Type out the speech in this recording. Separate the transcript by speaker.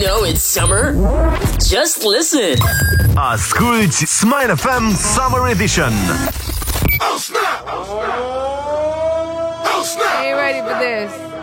Speaker 1: know it's summer? Just listen.
Speaker 2: Asculți Smile FM Summer Edition.
Speaker 3: Oh, snap! Oh, snap!
Speaker 4: Are you ready for this?